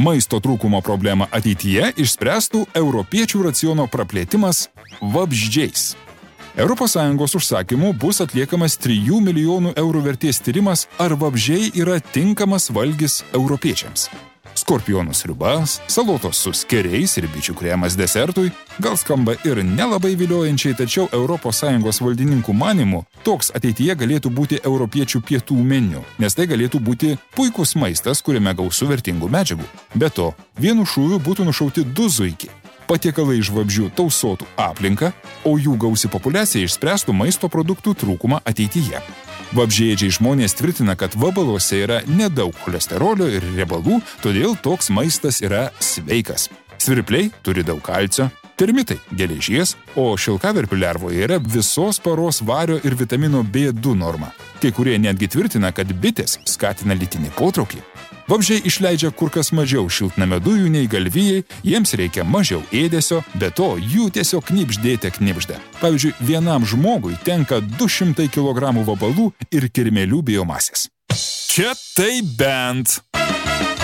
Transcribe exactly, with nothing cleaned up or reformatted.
Maisto trūkumo problemą ateityje išspręstų europiečių raciono praplėtimas vabzdžiais. Europos Sąjungos užsakymu bus atliekamas trijų milijonų eurų vertės tyrimas, ar vabzdžiai yra tinkamas valgis europiečiams. Skorpionų sriubas, salotos su skeriais ir bičių kremas desertui gal skamba ir nelabai viliojančiai, tačiau Europos Sąjungos valdininkų manymu toks ateityje galėtų būti europiečių pietų meniu, nes tai galėtų būti puikus maistas, kuriame gausu vertingų medžiagų. Be to, vienu šūviu būtų nušauti du zuikiai. Patiekalai iš vabzdžių tausotų aplinką, o jų gausi populiacija išspręstų maisto produktų trūkumą ateityje. Vabzdžiaėdžiai žmonės tvirtina, kad vabaluose yra nedaug cholesterolio ir riebalų, todėl toks maistas yra sveikas. Svirpliai turi daug kalcio, termitai geležies, o šilkaverpių lervoje yra visos paros vario ir vitamino B du norma. Kai kurie netgi tvirtina, kad bitės skatina lytinį potraukį. Vabzdžiai išleidžia kur kas mažiau šiltnamio dujų nei galvijai, jiems reikia mažiau ėdesio, be to jų tiesiog knibždėte knibžda. Pavyzdžiui, vienam žmogui tenka du šimtai kilogramų vabalų ir kirmėlių biomasės. Čia tai bent.